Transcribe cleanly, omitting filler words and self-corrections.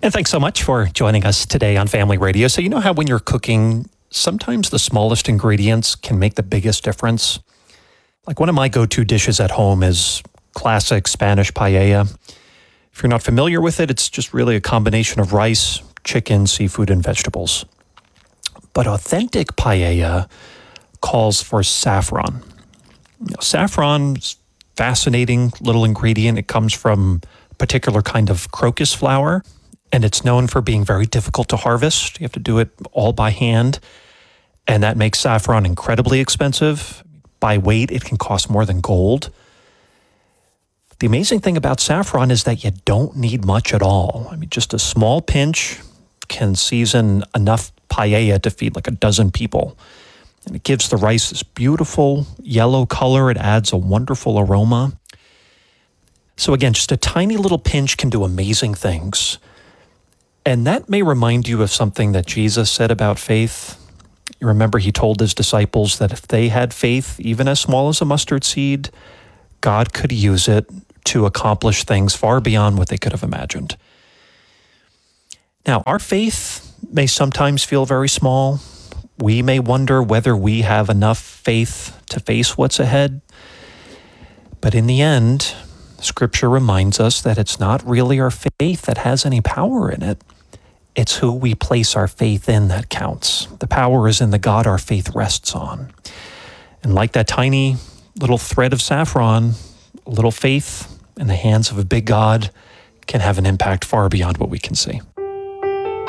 And thanks so much for joining us today on Family Radio. So you know how when you're cooking, sometimes the smallest ingredients can make the biggest difference? Like one of my go-to dishes at home is classic Spanish paella. If you're not familiar with it, it's just really a combination of rice, chicken, seafood, and vegetables. But authentic paella calls for saffron. Saffron's a fascinating little ingredient. It comes from a particular kind of crocus flower, and it's known for being very difficult to harvest. You have to do it all by hand, and that makes saffron incredibly expensive. By weight, it can cost more than gold. The amazing thing about saffron is that you don't need much at all. I mean, just a small pinch can season enough paella to feed like a dozen people. And it gives the rice this beautiful yellow color. It adds a wonderful aroma. So again, just a tiny little pinch can do amazing things. And that may remind you of something that Jesus said about faith. You remember he told his disciples that if they had faith, even as small as a mustard seed, God could use it to accomplish things far beyond what they could have imagined. Now, our faith may sometimes feel very small. We may wonder whether we have enough faith to face what's ahead. But in the end, Scripture reminds us that it's not really our faith that has any power in it. It's who we place our faith in that counts. The power is in the God our faith rests on. And like that tiny little thread of saffron, a little faith in the hands of a big God can have an impact far beyond what we can see.